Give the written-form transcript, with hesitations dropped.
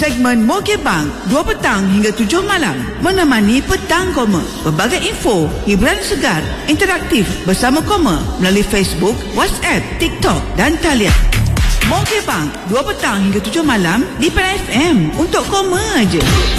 segmen Moge Bang 2 petang hingga 7 malam menemani petang Koma. Berbagai info, hiburan segar, interaktif bersama Koma melalui Facebook, WhatsApp, TikTok dan talian. Moge Bang 2 petang hingga 7 malam di Pan FM untuk Koma aja.